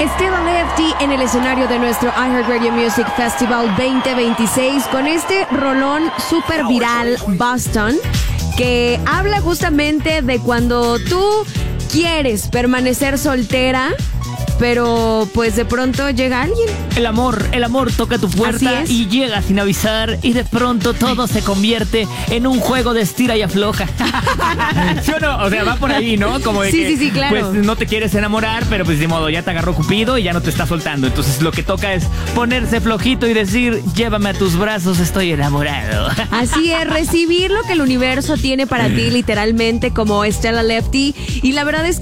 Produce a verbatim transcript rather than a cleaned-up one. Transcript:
Stella Lefty en el escenario de nuestro iHeartRadio Music Festival veinte veintiséis con este rolón súper viral, Boston, que habla justamente de cuando tú quieres permanecer soltera, pero pues de pronto llega alguien. El amor, el amor toca tu puerta y llega sin avisar y de pronto todo se convierte en un juego de estira y afloja. ¿Sí o no? O sea, va por ahí, ¿no? Como de sí, que, sí, sí, claro. Pues no te quieres enamorar, pero pues de modo ya te agarró Cupido y ya no te está soltando. Entonces lo que toca es ponerse flojito y decir, llévame a tus brazos, estoy enamorado. Así es, recibir lo que el universo tiene para ti literalmente como Stella Lefty. Y la verdad es